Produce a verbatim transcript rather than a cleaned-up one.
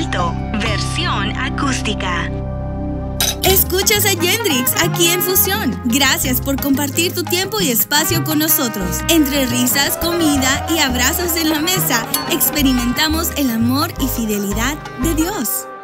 Alto, versión acústica. Escuchas a Yendrix aquí en Fusión. Gracias por compartir tu tiempo y espacio con nosotros. Entre risas, comida y abrazos en la mesa, experimentamos el amor y fidelidad de Dios.